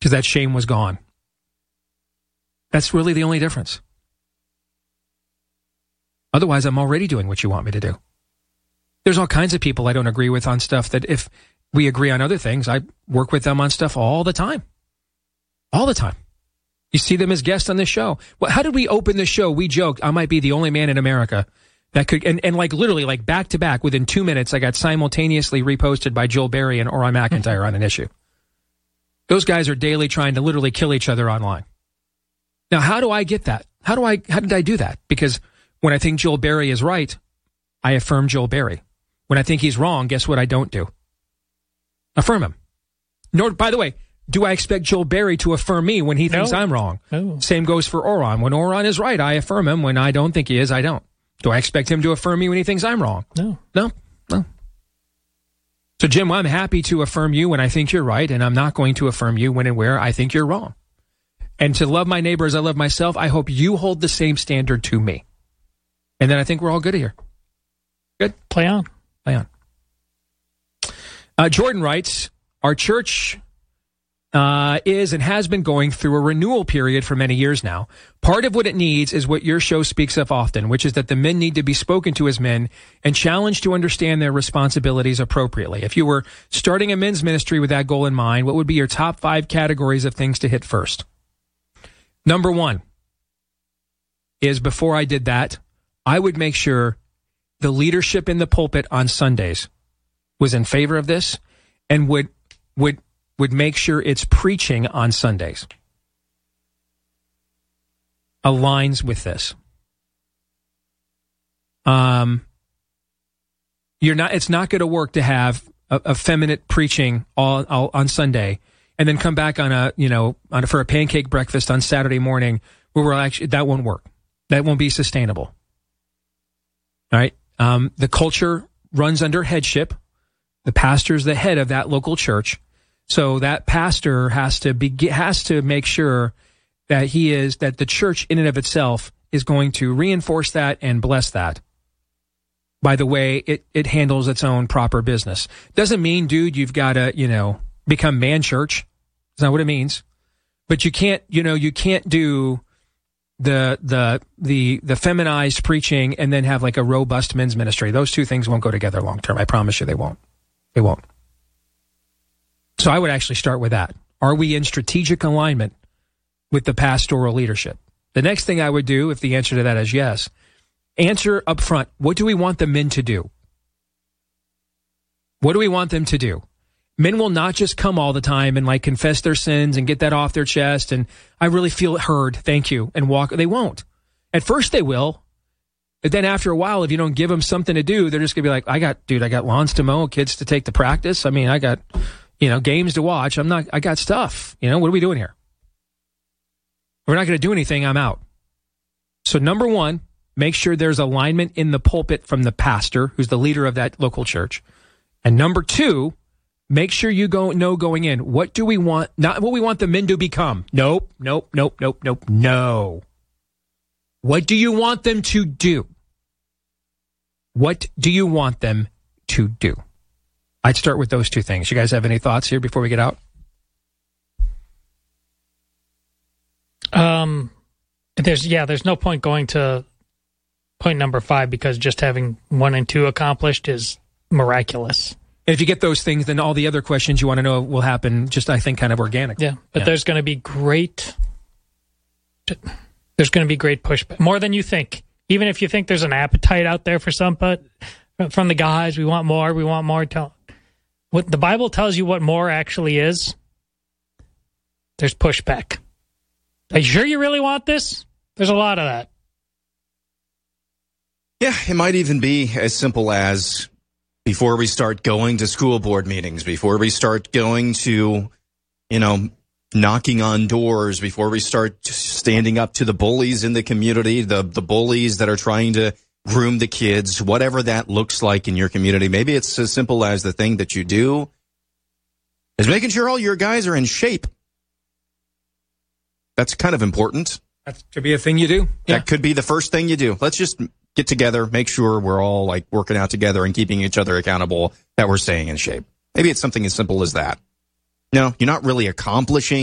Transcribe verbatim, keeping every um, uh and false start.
because that shame was gone. That's really the only difference. Otherwise, I'm already doing what you want me to do. There's all kinds of people I don't agree with on stuff that if we agree on other things, I work with them on stuff all the time. All the time. You see them as guests on this show. Well, how did we open the show? We joked I might be the only man in America that could, and, and like literally like back to back within two minutes, I got simultaneously reposted by Joel Berry and Oran McIntyre on an issue. Those guys are daily trying to literally kill each other online. Now, how do I get that? How do I, how did I do that? Because when I think Joel Berry is right, I affirm Joel Berry. When I think he's wrong, guess what I don't do? Affirm him. Nor, by the way, do I expect Joel Berry to affirm me when he thinks no. I'm wrong? No. Same goes for Oran. When Oran is right, I affirm him. When I don't think he is, I don't. Do I expect him to affirm me when he thinks I'm wrong? No. No. No. So, Jim, I'm happy to affirm you when I think you're right, and I'm not going to affirm you when and where I think you're wrong. And to love my neighbor as I love myself, I hope you hold the same standard to me. And then I think we're all good here. Good? Play on. Play on. Uh, Jordan writes, our church uh, is and has been going through a renewal period for many years now. Part of what it needs is what your show speaks of often, which is that the men need to be spoken to as men and challenged to understand their responsibilities appropriately. If you were starting a men's ministry with that goal in mind, what would be your top five categories of things to hit first? Number one is, before I did that, I would make sure the leadership in the pulpit on Sundays was in favor of this and would would would make sure its preaching on Sundays aligns with this. Um, you're not. It's not going to work to have a, effeminate preaching all, all on Sunday and then come back on a you know on a, for a pancake breakfast on Saturday morning where we're actually that won't work. That won't be sustainable. All right. Um, the culture runs under headship. The pastor's the head of that local church. So that pastor has to be, has to make sure that he is, that the church in and of itself is going to reinforce that and bless that by the way it, it handles its own proper business. Doesn't mean, dude, you've got to, you know, become man church. That's not what it means. But you can't, you know, you can't do the the the the feminized preaching and then have like a robust men's ministry. Those two things won't go together long term. I promise you they won't. They won't. So I would actually start with that. Are we in strategic alignment with the pastoral leadership? The next thing I would do, if the answer to that is yes, answer up front, what do we want the men to do? What do we want them to do? Men will not just come all the time and like confess their sins and get that off their chest and I really feel heard, thank you, and walk. They won't. At first they will. But then after a while, if you don't give them something to do, they're just going to be like, I got, dude, I got lawns to mow, kids to take to practice. I mean, I got, you know, games to watch. I'm not, I got stuff. You know, what are we doing here? We're not going to do anything. I'm out. So number one, make sure there's alignment in the pulpit from the pastor, who's the leader of that local church. And number two, make sure you go know going in, what do we want, not what we want the men to become. Nope, nope, nope, nope, nope, no. What do you want them to do? What do you want them to do? I'd start with those two things. You guys have any thoughts here before we get out? Um, there's yeah, there's no point going to point number five because just having one and two accomplished is miraculous. And if you get those things, then all the other questions you want to know will happen just, I think, kind of organically. Yeah, but yeah. there's going to be great, there's going to be great pushback, more than you think. Even if you think there's an appetite out there for some, but from the guys, we want more, we want more. Tell, what the Bible tells you what more actually is, there's pushback. Are you sure you really want this? There's a lot of that. Yeah, it might even be as simple as, before we start going to school board meetings, before we start going to, you know, knocking on doors, before we start standing up to the bullies in the community, the, the bullies that are trying to groom the kids, whatever that looks like in your community. Maybe it's as simple as the thing that you do is making sure all your guys are in shape. That's kind of important. That could be a thing you do. Yeah. That could be the first thing you do. Let's just get together, make sure we're all like working out together and keeping each other accountable, that we're staying in shape. Maybe it's something as simple as that. No, you're not really accomplishing